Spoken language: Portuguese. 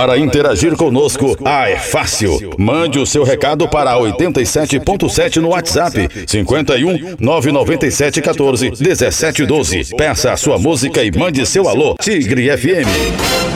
Para interagir conosco, é fácil. Mande o seu recado para 87.7 no WhatsApp, 51 997 14 17 12. Peça a sua música e mande seu alô. Tigre FM.